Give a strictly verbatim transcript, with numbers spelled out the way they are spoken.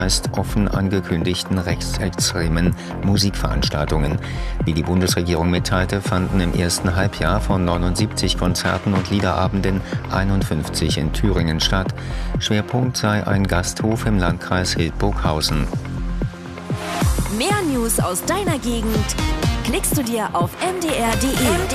meist offen angekündigten rechtsextremen Musikveranstaltungen. Wie die Bundesregierung mitteilte, fanden im ersten Halbjahr von neunundsiebzig Konzerten und Liederabenden einundfünfzig in Thüringen statt. Schwerpunkt sei ein Gasthof im Landkreis Hildburghausen. Mehr News aus deiner Gegend klickst du dir auf m d r punkt d e.